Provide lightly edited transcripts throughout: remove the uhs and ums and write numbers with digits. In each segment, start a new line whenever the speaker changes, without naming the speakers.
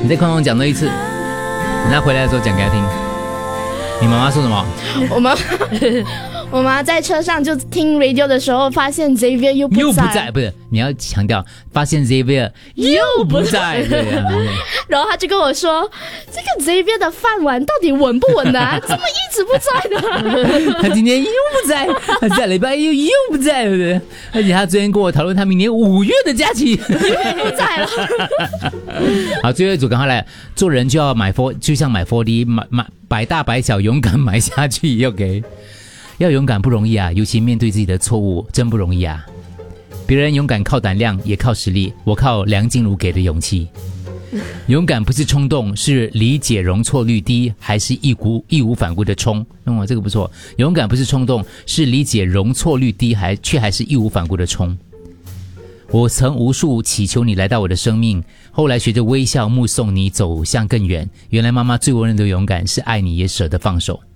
你在空中讲多一次，等他回来的时候讲给他听。你妈妈说什么？
我妈在车上就听 radio 的时候，发现 Xavier 又不在，
不是，你要强调发现 Xavier 又不在，对啊。
然后他就跟我说，这个 Xavier 的饭碗到底稳不稳啊？怎么一直不在呢？
他今天又不在，他下礼拜又不在，对不对？而且他昨天跟我讨论他明年5月的假期又
不在了。
好，最后一组赶快来，做人就要就像买 4D 买百大百小，勇敢买下去。OK， 要勇敢不容易啊，尤其面对自己的错误真不容易啊。别人勇敢靠胆量也靠实力，我靠梁静茹给的勇气。勇敢不是冲动，是理解容错率低，还是义无反顾的冲。这个不错。勇敢不是冲动，是理解容错率低，却还是义无反顾的冲。我曾无数祈求你来到我的生命，后来学着微笑目送你走向更远。原来妈妈最温柔的勇敢是爱你也舍得放手。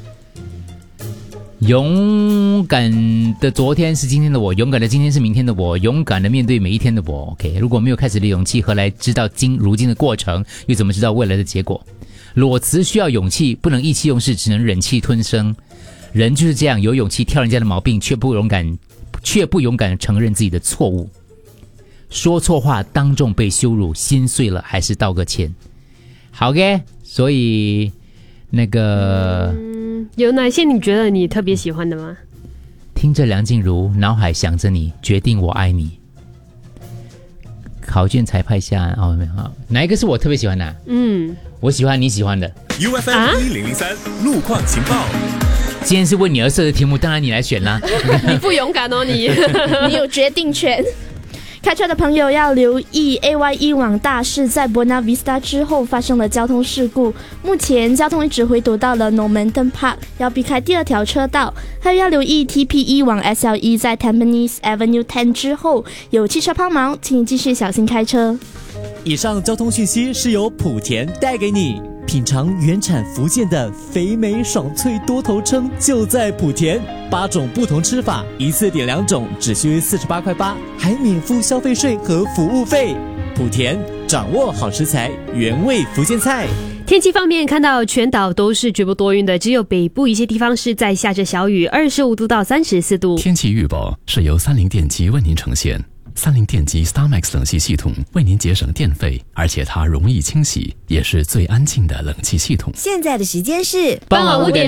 勇敢的昨天是今天的我，勇敢的今天是明天的我，勇敢的面对每一天的我。 OK， 如果没有开始的勇气，何来知道如今的过程，又怎么知道未来的结果？裸辞需要勇气，不能意气用事，只能忍气吞声。人就是这样，有勇气挑人家的毛病，却不勇敢承认自己的错误。说错话当众被羞辱，心碎了还是道个歉。好嘅，所以那个
有哪些你觉得你特别喜欢的吗？
听着梁静茹，脑海想着你，决定我爱你。考卷裁判下没有，哪一个是我特别喜欢的？我喜欢你喜欢的
UFM 1003路况情报。
今天是为你而设的题目，当然你来选啦。
你不勇敢哦你
你有决定权。开车的朋友要留意 AYE 往大市在 Buona Vista 之后发生了交通事故，目前交通一直回堵到了 Normanton Park， 要避开第2条车道。还有要留意 TPE 往 SLE 在 Tampines Avenue 10之后有汽车抛锚，请你继续小心开车。
以上交通讯息是由莆田带给你。品尝原产福建的肥美爽脆多头称就在莆田，8种不同吃法，一次点2种，只需48.8块，还免付消费税和服务费。莆田掌握好食材，原味福建菜。
天气方面，看到全岛都是局部多云的，只有北部一些地方是在下着小雨，25度到34度。
天气预报是由三菱电机为您呈现。三菱电机 StarMax 冷气系统为您节省电费，而且它容易清洗，也是最安静的冷气系统。
现在的时间是
傍晚5点。